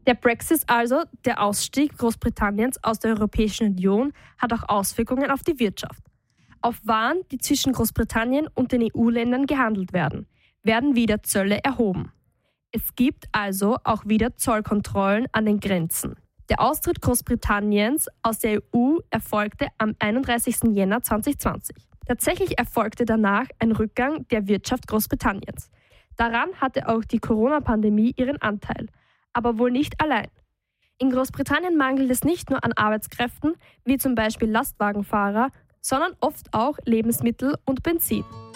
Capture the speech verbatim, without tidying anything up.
Der Brexit, also der Ausstieg Großbritanniens aus der Europäischen Union, hat auch Auswirkungen auf die Wirtschaft. Auf Waren, die zwischen Großbritannien und den E U-Ländern gehandelt werden, werden wieder Zölle erhoben. Es gibt also auch wieder Zollkontrollen an den Grenzen. Der Austritt Großbritanniens aus der E U erfolgte am einunddreißigsten Jänner zweitausendzwanzig. Tatsächlich erfolgte danach ein Rückgang der Wirtschaft Großbritanniens. Daran hatte auch die Corona-Pandemie ihren Anteil, aber wohl nicht allein. In Großbritannien mangelt es nicht nur an Arbeitskräften, wie zum Beispiel Lastwagenfahrer, sondern oft auch Lebensmittel und Benzin.